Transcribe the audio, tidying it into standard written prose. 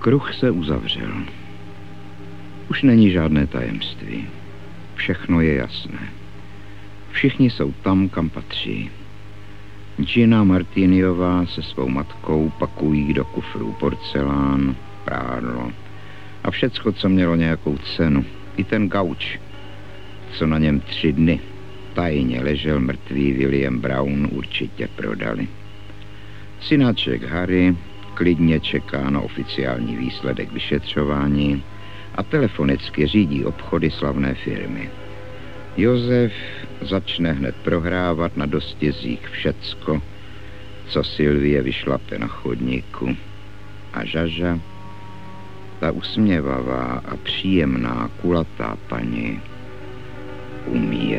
Kruh se uzavřel. Už není žádné tajemství. Všechno je jasné. Všichni jsou tam, kam patří. Gina Martiniová se svou matkou pakují do kufrů porcelán, prádlo a všecko, co mělo nějakou cenu. I ten gauč, co na něm 3 dny tajně ležel mrtvý William Brown, určitě prodali. Synáček Harry klidně čeká na oficiální výsledek vyšetřování a telefonicky řídí obchody slavné firmy. Josef začne hned prohrávat na dostězích všecko, co Sylvie vyšlape na chodníku. A Žaža, ta usměvavá a příjemná kulatá paní, umí